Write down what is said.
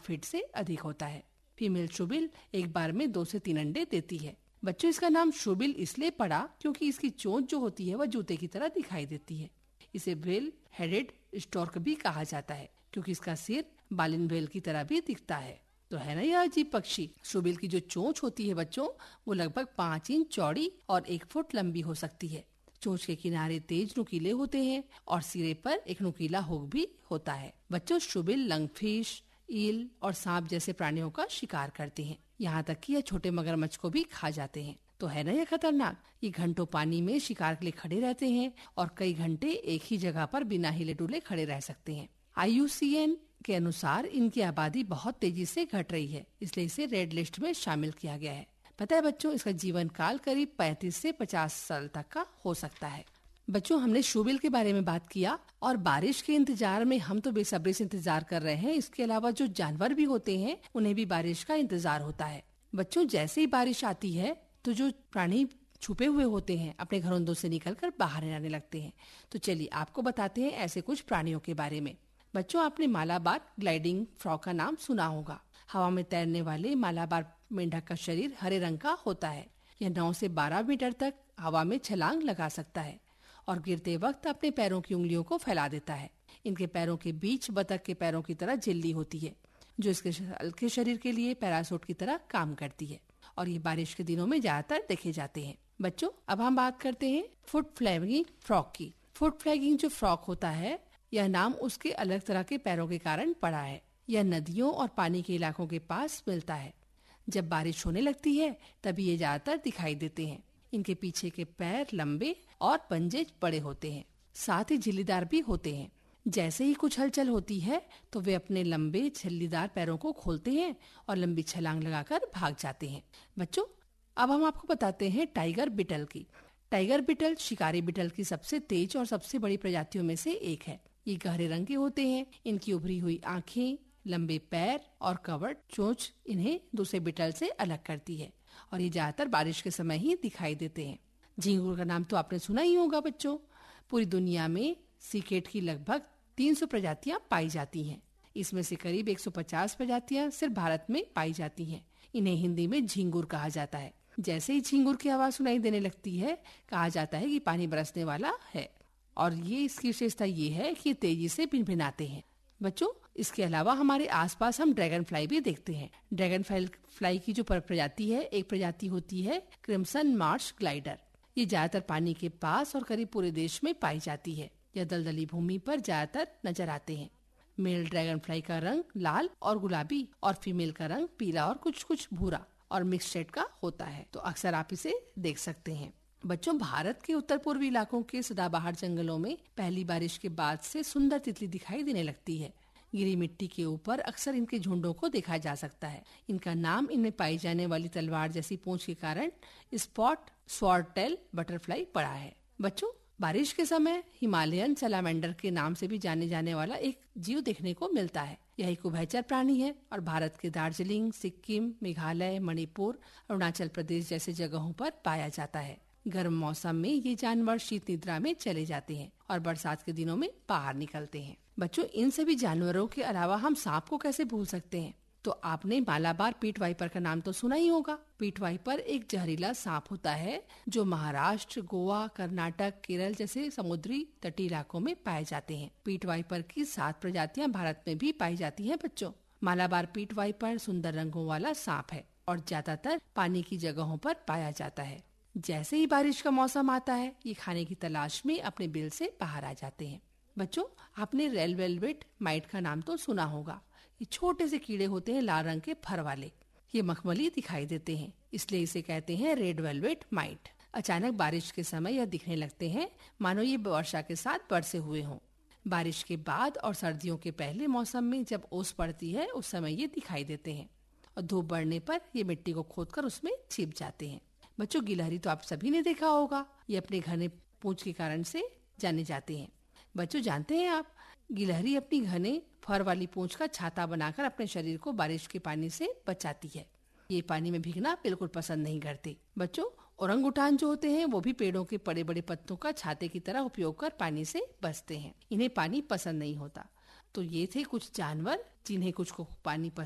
Feet से अधिक होता है। फीमेल शुबिल एक बार में 2 से 3 अंडे देती है। बच्चों, इसका नाम शुबिल इसलिए पड़ा क्योंकि इसकी चोंच जो होती है वह जूते की तरह दिखाई देती है। इसे वेल हेडेड स्टॉर्क भी कहा जाता है क्योंकि इसका सिर बालिन वेल की तरह भी दिखता है। तो है ना यह अजीब पक्षी। शुबिल की जो चोंच होती है बच्चों, वो लगभग 5 इंच चौड़ी और 1 फुट लंबी हो सकती है। चोंच के किनारे तेज नुकीले होते हैं और सिरे पर एक नुकीला हुक भी होता है। बच्चों, शुबिल लंगफिश, ईल और सांप जैसे प्राणियों का शिकार करते हैं। यहाँ तक कि यह छोटे मगरमच्छ को भी खा जाते हैं। तो है ना यह खतरनाक। ये घंटों पानी में शिकार के लिए खड़े रहते हैं और कई घंटे एक ही जगह पर बिना हिले डुले खड़े रह सकते हैं। IUCN के अनुसार इनकी आबादी बहुत तेजी से घट रही है, इसलिए इसे रेड लिस्ट में शामिल किया गया है। पता है बच्चों, इसका जीवन काल करीब 35 से 50 साल तक का हो सकता है। बच्चों, हमने शुबिल के बारे में बात किया और बारिश के इंतजार में हम तो बेसब्री से इंतजार कर रहे हैं। इसके अलावा जो जानवर भी होते हैं उन्हें भी बारिश का इंतजार होता है। बच्चों, जैसे ही बारिश आती है तो जो प्राणी छुपे हुए होते हैं अपने घरों से निकलकर बाहर आने लगते हैं। तो चलिए आपको बताते हैं ऐसे कुछ प्राणियों के बारे में। बच्चों, आपने मालाबार ग्लाइडिंग फ्रॉग का नाम सुना होगा। हवा में तैरने वाले मालाबार मेंढक का शरीर हरे रंग का होता है। यह 9 से 12 मीटर तक हवा में छलांग लगा सकता है और गिरते वक्त अपने पैरों की उंगलियों को फैला देता है। इनके पैरों के बीच बतख के पैरों की तरह झिल्ली होती है जो इसके हल्के शरीर के लिए पैरासूट की तरह काम करती है और ये बारिश के दिनों में ज्यादातर देखे जाते हैं। बच्चों, अब हम बात करते हैं फुट फ्लैगिंग फ्रॉग की। फुट फ्लैगिंग जो फ्रॉग होता है, यह नाम उसके अलग तरह के पैरों के कारण पड़ा है। यह नदियों और पानी के इलाकों के पास मिलता है। जब बारिश होने लगती है तभी ये ज्यादातर दिखाई देते हैं। इनके पीछे के पैर लंबे और पंजे बड़े होते हैं, साथ ही झिल्लीदार भी होते हैं। जैसे ही कुछ हलचल होती है तो वे अपने लंबे झिल्लीदार पैरों को खोलते हैं और लंबी छलांग लगाकर भाग जाते हैं। बच्चों, अब हम आपको बताते हैं टाइगर बिटल की। टाइगर बिटल शिकारी बिटल की सबसे तेज और सबसे बड़ी प्रजातियों में से एक है। ये गहरे रंग के होते हैं। इनकी उभरी हुई आंखें, लंबे पैर और कवच चोंच इन्हें दूसरे बिटल से अलग करती है और ये ज्यादातर बारिश के समय ही दिखाई देते हैं। झींगुर का नाम तो आपने सुना ही होगा बच्चों। पूरी दुनिया में सीकेट की लगभग 300 प्रजातियां पाई जाती हैं। इसमें से करीब 150 प्रजातियां सिर्फ भारत में पाई जाती हैं। इन्हें हिंदी में झींगुर कहा जाता है। जैसे ही झींगुर की आवाज सुनाई देने लगती है, कहा जाता है कि पानी बरसने वाला है और ये इसकी विशेषता ये है कि तेजी से भिनभिनाते हैं। बच्चों, इसके अलावा हमारे आसपास हम ड्रैगन फ्लाई भी देखते हैं। ड्रैगन फ्लाई की जो प्रजाति है, एक प्रजाति होती है क्रिम्सन मार्श ग्लाइडर। ये ज्यादातर पानी के पास और करीब पूरे देश में पाई जाती है। यह दलदली भूमि पर ज्यादातर नजर आते हैं। मेल ड्रैगन फ्लाई का रंग लाल और गुलाबी और फीमेल का रंग पीला और कुछ कुछ भूरा और मिक्स शेड का होता है। तो अक्सर आप इसे देख सकते हैं। बच्चों, भारत के उत्तर पूर्वी इलाकों के सदाबहार जंगलों में पहली बारिश के बाद से सुंदर तितली दिखाई देने लगती है। गिरी मिट्टी के ऊपर अक्सर इनके झुंडों को देखा जा सकता है। इनका नाम इनमें पाई जाने वाली तलवार जैसी पूंछ के कारण स्पॉट स्वॉर्डटेल बटरफ्लाई पड़ा है। बच्चों, बारिश के समय हिमालयन सैलामेंडर के नाम से भी जाने जाने वाला एक जीव देखने को मिलता है। यह एक उभयचर प्राणी है और भारत के दार्जिलिंग, सिक्किम, मेघालय, मणिपुर, अरुणाचल प्रदेश जैसे जगहों पर पाया जाता है। गर्म मौसम में ये जानवर शीत निद्रा में चले जाते हैं और बरसात के दिनों में बाहर निकलते हैं। बच्चों, इन सभी जानवरों के अलावा हम सांप को कैसे भूल सकते हैं। तो आपने मालाबार पीट वाइपर का नाम तो सुना ही होगा। पीट वाइपर एक जहरीला सांप होता है जो महाराष्ट्र, गोवा, कर्नाटक, केरल जैसे समुद्री तटीय इलाकों में पाए जाते हैं। पीट वाइपर की 7 प्रजातियां भारत में भी पाई जाती हैं। बच्चों, मालाबार पीट वाइपर सुंदर रंगों वाला सांप है और ज्यादातर पानी की जगहों पर पाया जाता है। जैसे ही बारिश का मौसम आता है, ये खाने की तलाश में अपने बिल से बाहर आ जाते हैं। बच्चों, आपने रेड वेलवेट माइट का नाम तो सुना होगा। ये छोटे से कीड़े होते हैं लाल रंग के फर वाले। ये मखमली दिखाई देते हैं, इसलिए इसे कहते हैं रेड वेलवेट माइट। अचानक बारिश के समय यह दिखने लगते हैं मानो ये वर्षा के साथ बरसे हुए हों। बारिश के बाद और सर्दियों के पहले मौसम में जब ओस पड़ती है उस समय ये दिखाई देते हैं और धूप बढ़ने पर ये मिट्टी को खोदकर उसमें छिप जाते हैं। बच्चों, गिलहरी तो आप सभी ने देखा होगा। ये अपने घने पूंछ के कारण से जाने जाते हैं। बच्चों, जानते हैं आप, गिलहरी अपनी घने फर वाली पूंछ का छाता बनाकर अपने शरीर को बारिश के पानी से बचाती है। ये पानी में भीगना बिल्कुल पसंद नहीं करते। बच्चों, ओरंगुटान जो होते हैं वो भी पेड़ों के बड़े बड़े पत्तों का छाते की तरह उपयोग कर पानी से बचते हैं। इन्हें पानी पसंद नहीं होता। तो ये थे कुछ जानवर जिन्हें कुछ को पानी पसंद